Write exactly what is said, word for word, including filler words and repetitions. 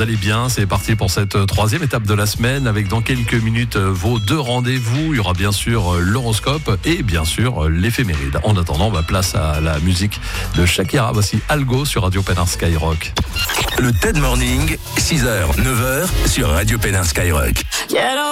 vous allez bien. C'est parti pour cette troisième étape de la semaine avec dans quelques minutes vos deux rendez-vous. Il y aura bien sûr l'horoscope et bien sûr l'éphéméride. En attendant, bah, place à la musique de Shakira. Voici Algo sur Radio Pénin Skyrock. Le TED Morning, six heures, neuf heures sur Radio Pénin Skyrock.